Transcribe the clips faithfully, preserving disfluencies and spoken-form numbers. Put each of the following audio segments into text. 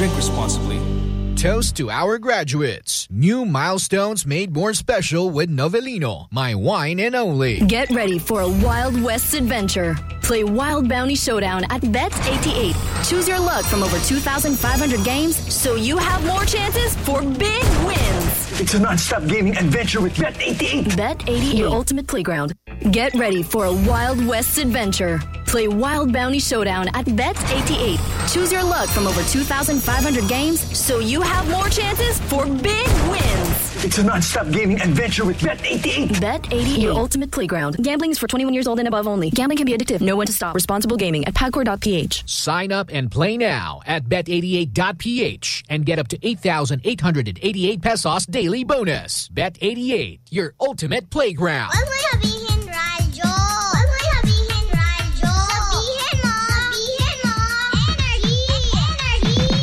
Drink responsibly. Toast to our graduates. New milestones made more special with Novelino, my wine and only. Get ready for a Wild West adventure. Play Wild Bounty Showdown at Bet eighty-eight. Choose your luck from over two thousand five hundred games so you have more chances for big wins. It's a non-stop gaming adventure with Bet eighty-eight. Bet eighty-eight, your ultimate playground. Get ready for a Wild West adventure. Play Wild Bounty Showdown at Bet eighty-eight. Choose your luck from over two thousand five hundred games so you have more chances for big wins. It's a non-stop gaming adventure with Bet eighty-eight. Bet eighty-eight, your ultimate playground. Gambling is for twenty-one years old and above only. Gambling can be addictive. Know when to stop. Responsible gaming at pagcor dot p h. Sign up and play now at bet eighty-eight dot p h and get up to eight thousand eight hundred eighty-eight pesos daily bonus. Bet eighty-eight, your ultimate playground. Huwag mo sabihin radyo. Huwag mo sabihin radyo. Sabihin mo. Sabihin mo. Energy.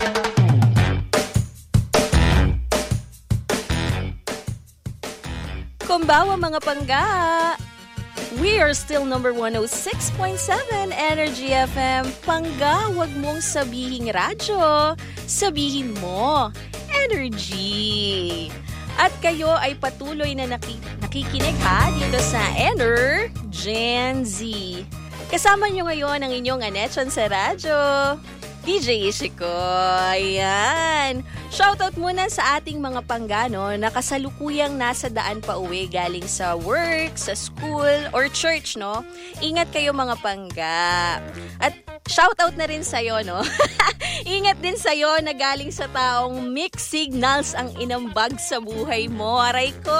Energy. Kumbawa mga pangga! We are still number one oh six point seven Energy F M. Pangga, wag mong sabihing radyo. Sabihin mo, energy. At kayo ay patuloy na naki- nakikinig ha dito sa Ener Gen Z. Kasama nyo ngayon ang inyong Anetson sa radyo, D J Ishiko. Ayan. Shoutout muna sa ating mga panggano na kasalukuyang nasa daan pa uwi galing sa work, sa school, or church, no? Ingat kayo mga pangga. At shoutout na rin sa'yo, no? Ingat din sa'yo na galing sa taong mixed signals ang inambag sa buhay mo. Aray ko!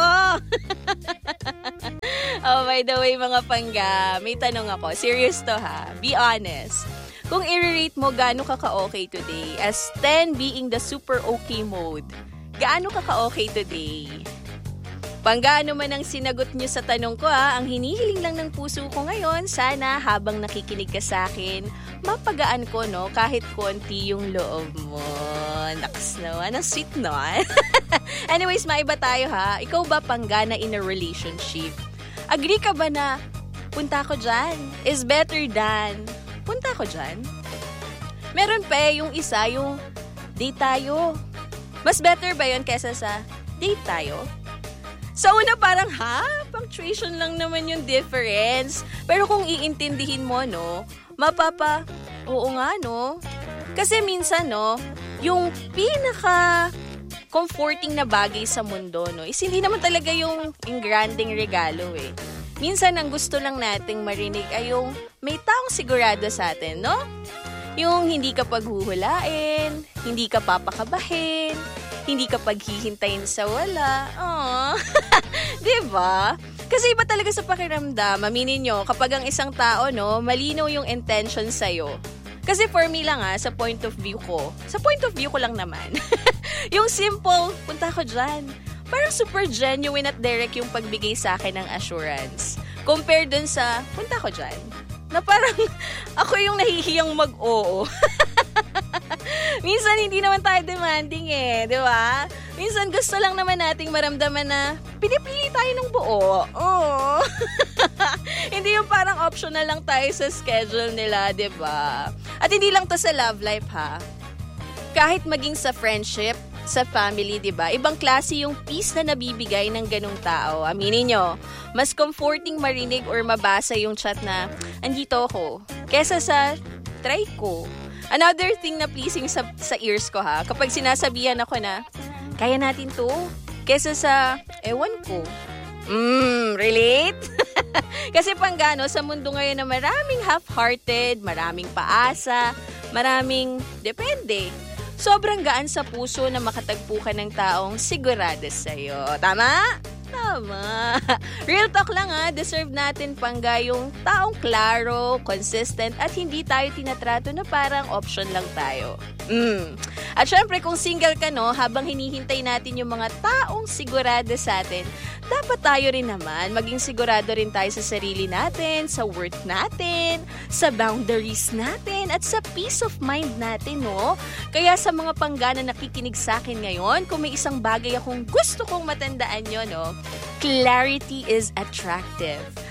Oh, by the way, mga pangga, may tanong ako. Serious to ha. Be honest. Kung i-rate mo gaano ka ka-okay today, as ten being the super okay mode, gaano ka ka-okay today? Panggaano man ang sinagot nyo sa tanong ko ha, ang hinihiling lang ng puso ko ngayon, sana habang nakikinig ka sa akin, mapagaan ko no, kahit konti yung loob mo. Naks naman, ang sweet no? Anyways, maiba tayo ha. Ikaw ba pangga na in a relationship? Agree ka ba na punta ko dyan is better than punta ko dyan? Meron pa eh, yung isa, yung date tayo. Mas better ba yun kesa sa date tayo? Sa una parang, ha? Punctuation lang naman yung difference. Pero kung iintindihin mo, no, mapapa, oo nga, no? Kasi minsan, no, yung pinaka comforting na bagay sa mundo, no, is hindi naman talaga yung, yung granding regalo, eh. Minsan, ang gusto lang nating marinig ay yung may taong sigurado sa atin, no? Yung hindi ka paghuhulain, hindi ka papakabahin, hindi ka paghihintayin sa wala. Aww. Diba? Kasi iba talaga sa pakiramdam, aminin nyo, kapag ang isang tao, no, malinaw yung intention sa'yo. Kasi for me lang ha, sa point of view ko, sa point of view ko lang naman, yung simple, punta ko dyan. Parang super genuine at direct yung pagbigay sa akin ng assurance. Compared dun sa, punta ko dyan. Na parang, ako yung nahihiyang mag-oo. Minsan, hindi naman tayo demanding eh, di ba? Minsan, gusto lang naman nating maramdaman na pinipili tayo ng buo. Oo. Hindi yung parang optional lang tayo sa schedule nila, di ba? At hindi lang to sa love life, ha? Kahit maging sa friendship, sa family, di ba? Ibang klase yung peace na nabibigay ng ganung tao. Aminin nyo, mas comforting marinig or mabasa yung chat na, andito ako, kesa sa, try ko. Another thing na pleasing sa, sa ears ko ha, kapag sinasabihan ako na, kaya natin to, kesa sa, ewan ko. Mm, relate? Kasi panggano, sa mundo ngayon na maraming half-hearted, maraming paasa, maraming depende. Sobrang gaan sa puso na makatagpo ka ng taong sigurado sa'yo. Tama? Tama. Real talk lang ha, deserve natin pangga yung taong klaro, consistent, at hindi tayo tinatrato na parang option lang tayo. Mm. At syempre, kung single ka no, habang hinihintay natin yung mga taong sigurado sa atin, dapat tayo rin naman maging sigurado rin tayo sa sarili natin, sa worth natin, sa boundaries natin, at sa peace of mind natin, no? Kaya sa mga pangga na nakikinig sa akin ngayon, kung may isang bagay akong gusto kong matandaan nyo, no? Clarity is attractive.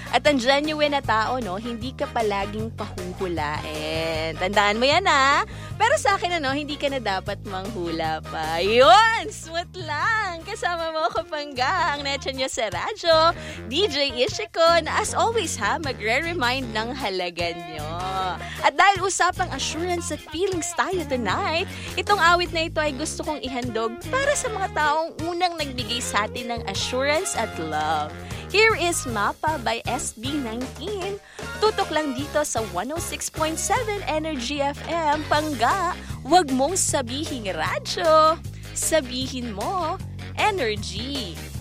At ang genuine na tao, no, hindi ka palaging pahuhulain. Tandaan mo yan, ha? Pero sa akin, ano, hindi ka na dapat manghula pa. Yun! Smooth lang! Kasama mo ko, Pangga, ang netsa nyo sa radyo, D J Ishiko, na as always, ha, magre-remind ng halaga nyo. At dahil usapang assurance at feelings tayo tonight, itong awit na ito ay gusto kong ihandog para sa mga taong unang nagbigay sa atin ng assurance at love. Here is Mapa by S B nineteen. Tutok lang dito sa one oh six point seven Energy F M. Pangga, wag mong sabihin radyo. Sabihin mo, energy.